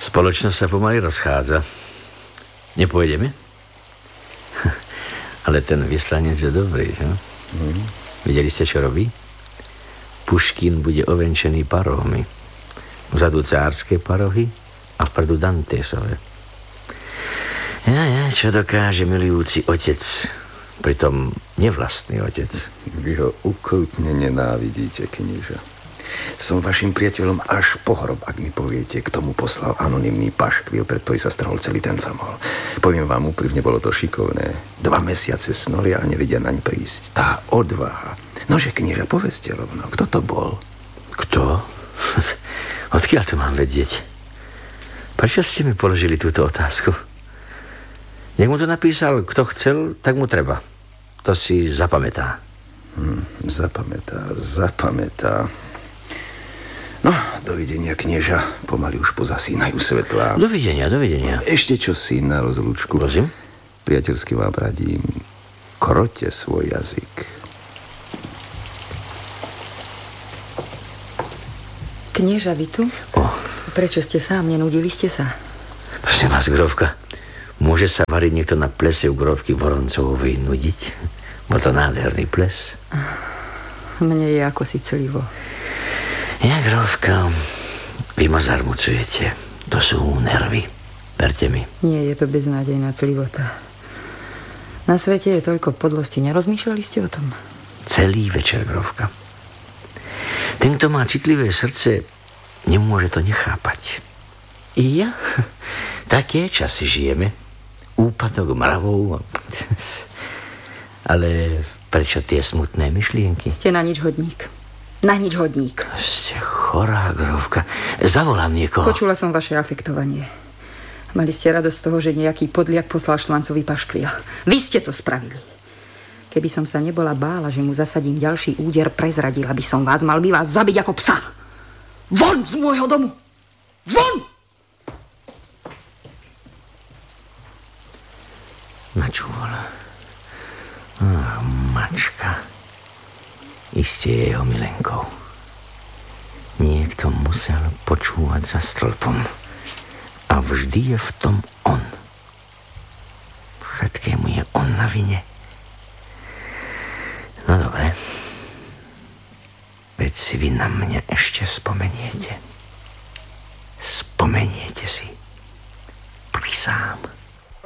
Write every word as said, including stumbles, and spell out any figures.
Spoločnosť sa pomaly rozchádza. Nepôjdeme? Ale ten vyslanec je dobrý, že? Mm. Videli ste, čo robí? Puškin bude ovenčený parohmi. Vzadu cárske parohy a vpredu Dantesové. Ja, ja, čo dokáže milujúci otec, pritom nevlastný otec. Vy ho ukrutne nenávidíte, knieža. Som vašim priateľom až po hrob, ak mi poviete, kto mu poslal anonymný paškvil, pre ktorý sa strhol celý ten formol. Poviem vám úprimne, bolo to šikovné. Dva mesiace snoria a nevedia naň prísť. Tá odvaha. Nože, knieža, povedzte rovno, kto to bol? Kto? Odkiaľ to mám vedieť? Prečo ste mi položili túto otázku? Nech mu to napísal, kto chcel, tak mu treba. To si zapamätá. Hm, zapamätá, zapamätá. No, dovidenia, knieža. Pomaly už pozasínajú svetlá. Dovidenia, dovidenia. Ešte čo si na rozlúčku. Prosím? Priateľsky vám radím. Krote svoj jazyk. Knieža, vy tu? O. Prečo ste sám? Nenudili ste sa? Prosím vás, grófka. Môže sa variť niekto na plese u grófky Voroncovovej nudiť? Bol to nádherný ples. Mne je ako si celivo. Ja, grófka, vy ma zarmucujete. To sú nervy. Verte mi. Nie, je to beznádejná celivota. Na svete je toľko podlosti. Nerozmýšľali ste o tom? Celý večer, grófka. Ten, kto má citlivé srdce, nemôže to nechápať. I ja? Také časy žijeme. Úpadok mravov. Ale prečo tie smutné myšlienky? Ste na nič hodník. Na nič hodník. Ste chorá, grófka. Zavolám niekoho. Počula som vaše afektovanie. Mali ste radosť z toho, že nejaký podliak poslal Štvancový paškvil. Vy ste to spravili. Keby som sa nebola bála, že mu zasadím ďalší úder, prezradila by som vás. Mal by vás zabiť ako psa. Von z môjho domu! Von! Načúvala. Ach, mačka. Isté je jeho milenkou. Niekto musel počúvať za stĺpom. A vždy je v tom on. Všetkému je on na vine. No dobre. Veď si vy na mňa ešte spomeniete. Spomeniete si. Prisám.